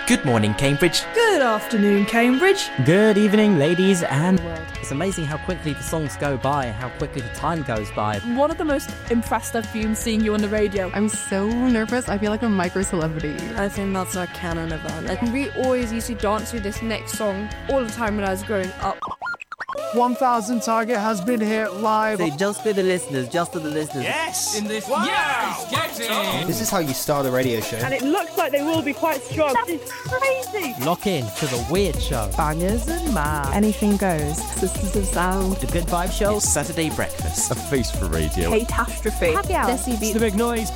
Good morning, Cambridge. Good afternoon, Cambridge. Good evening, ladies and world. It's amazing how quickly the songs go by, how quickly the time goes by. One of the most impressed I've been seeing you on the radio. I'm so nervous. I feel like a micro-celebrity. I think that's our canon event. We always used to dance to this next song all the time when I was growing up. 1000 Target has been here live. Say just for the listeners, just for the listeners. Yes! In this Yes! Get it! This is how you start a radio show. And it looks like they will be quite strong. That is crazy! Lock in to the Weird Show. Bangers and mash. Anything goes. Sisters of Sound. The Good Vibe Show. It's Saturday breakfast. A face for radio. Catastrophe. Happy hour. It's the big noise.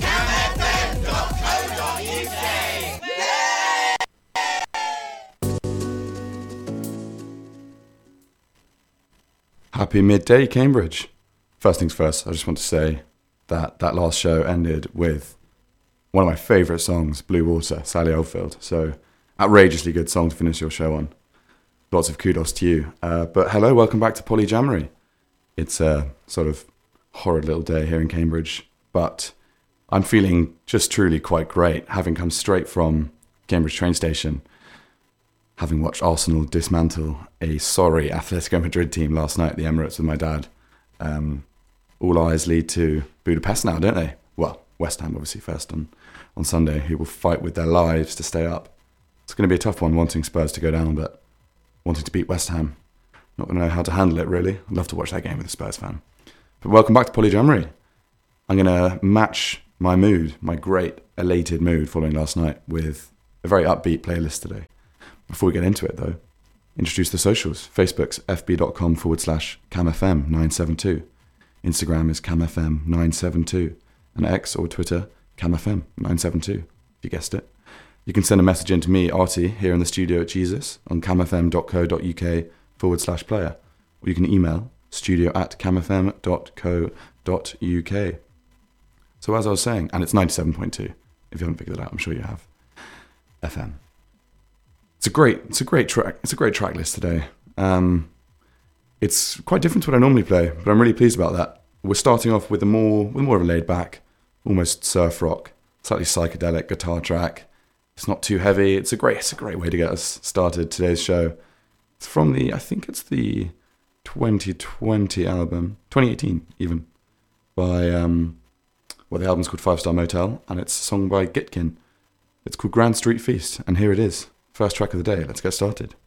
Happy midday, Cambridge. First things first, I just want to say that that last show ended with one of my favourite songs, Blue Water, Sally Oldfield. So, outrageously good song to finish your show on. Lots of kudos to you. But hello, welcome back to Polyjammery. It's a sort of horrid little day here in Cambridge, but I'm feeling just truly quite great, having come straight from Cambridge train station, having watched Arsenal dismantle a sorry Atletico Madrid team last night at the Emirates with my dad. All eyes lead to Budapest now, don't they? Well, West Ham obviously first on Sunday, who will fight with their lives to stay up. It's going to be a tough one, wanting Spurs to go down, but wanting to beat West Ham. Not going to know how to handle it, really. I'd love to watch that game with a Spurs fan. But welcome back to Polyjammery. I'm going to match my mood, my great elated mood following last night, with a very upbeat playlist today. Before we get into it, though, introduce the socials. Facebook's fb.com/camfm972. Instagram is camfm972. And X or Twitter, camfm972, if you guessed it. You can send a message in to me, Artie, here in the studio at Jesus on camfm.co.uk/player. Or you can email studio@camfm.co.uk. So as I was saying, and it's 97.2, if you haven't figured it out, I'm sure you have, FM. It's a great track. It's a great track list today. It's quite different to what I normally play, but I'm really pleased about that. We're starting off with more of a laid back, almost surf rock, slightly psychedelic guitar track. It's not too heavy. It's a great way to get us started today's show. It's from the 2020 album, 2018 even, by the album's called 5 Star Motel, and it's a song by Gitkin. It's called Grand Street Feast, and here it is. First track of the day. Let's get started.